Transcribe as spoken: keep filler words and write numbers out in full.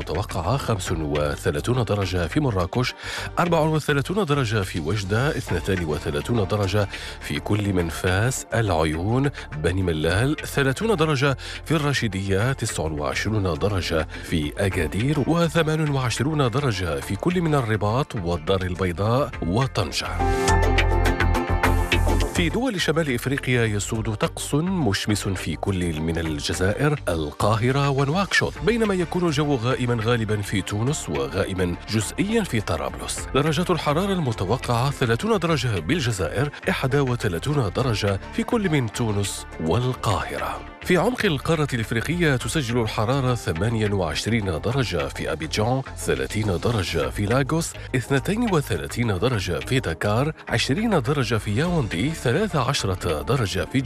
المتوقعة خمسة وثلاثون درجة في مراكش، أربعة وثلاثون درجة في وجدة، اثنتين وثلاثون درجة في كل من فاس، العيون، بني ملال، ثلاثون درجة في الرشيدية، تسعة وعشرون درجة في أكادير، وثمان وعشرون درجة في كل من الرباط والدار البيضاء وطنجة. في دول شمال إفريقيا يسود طقس مشمس في كل من الجزائر، القاهرة ونواكشوط، بينما يكون الجو غائما غالبا في تونس وغائما جزئيا في طرابلس. درجات الحرارة المتوقعة ثلاثون درجة بالجزائر، واحد وثلاثين درجة في كل من تونس والقاهرة. في عمق القارة الإفريقية تسجل الحرارة ثمانية وعشرين درجة في أبيجان، ثلاثين درجة في لاغوس، اثنتين وثلاثين درجة في دكار، عشرين درجة في ياوندي، ثلاث عشرة درجة في